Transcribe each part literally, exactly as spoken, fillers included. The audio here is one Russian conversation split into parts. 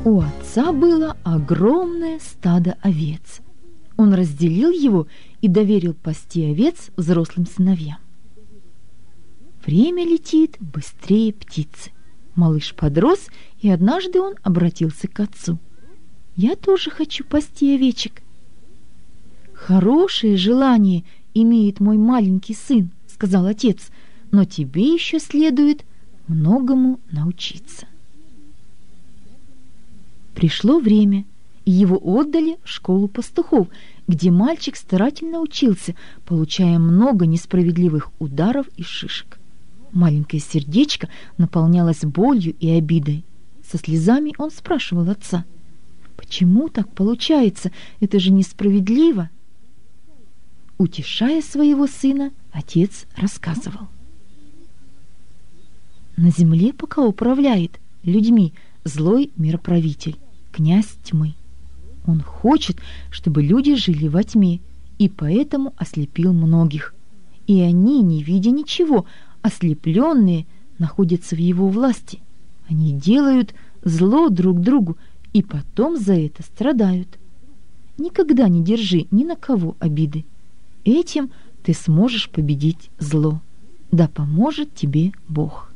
У отца было огромное стадо овец. Он разделил его и доверил пасти овец взрослым сыновьям. Время летит быстрее птицы. Малыш подрос, и однажды он обратился к отцу. «Я тоже хочу пасти овечек». «Хорошее желание имеет мой маленький сын», — сказал отец, «но тебе еще следует многому научиться». Пришло время, и его отдали в школу пастухов, где мальчик старательно учился, получая много несправедливых ударов и шишек. Маленькое сердечко наполнялось болью и обидой. Со слезами он спрашивал отца: «Почему так получается? Это же несправедливо!» Утешая своего сына, отец рассказывал: «На земле пока управляет людьми злой мироправитель, князь тьмы. Он хочет, чтобы люди жили во тьме, и поэтому ослепил многих. И они, не видя ничего, ослепленные, находятся в его власти. Они делают зло друг другу и потом за это страдают. Никогда не держи ни на кого обиды. Этим ты сможешь победить зло. Да поможет тебе Бог».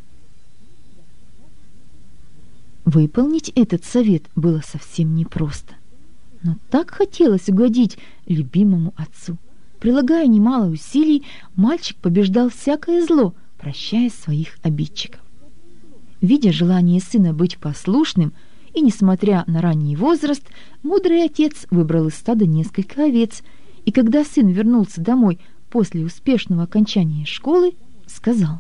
Выполнить этот совет было совсем непросто. Но так хотелось угодить любимому отцу. Прилагая немало усилий, мальчик побеждал всякое зло, прощая своих обидчиков. Видя желание сына быть послушным, и несмотря на ранний возраст, мудрый отец выбрал из стада несколько овец, и когда сын вернулся домой после успешного окончания школы, сказал: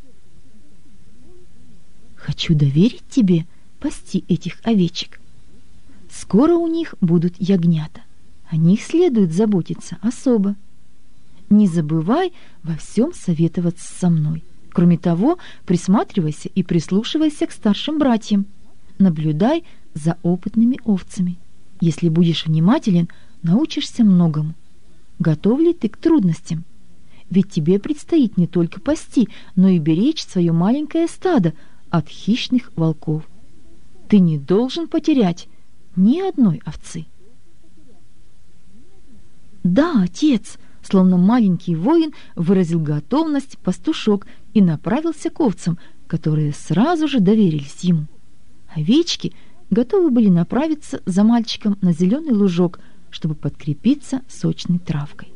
«Хочу доверить тебе пасти этих овечек. Скоро у них будут ягнята. О них следует заботиться особо. Не забывай во всем советоваться со мной. Кроме того, присматривайся и прислушивайся к старшим братьям. Наблюдай за опытными овцами. Если будешь внимателен, научишься многому. Готов ли ты к трудностям? Ведь тебе предстоит не только пасти, но и беречь свое маленькое стадо от хищных волков. Ты не должен потерять ни одной овцы». «Да, отец», — словно маленький воин выразил готовность пастушок и направился к овцам, которые сразу же доверились ему. Овечки готовы были направиться за мальчиком на зеленый лужок, чтобы подкрепиться сочной травкой.